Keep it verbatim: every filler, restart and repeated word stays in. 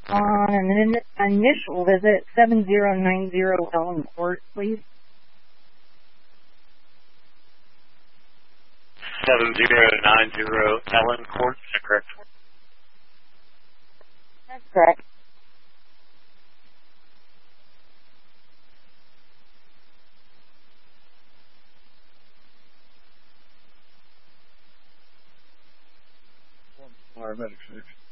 on an in- initial visit, seven zero nine zero Ellen Court, please. seven zero nine zero Ellen Court, is that correct? That's correct. Paramedic six.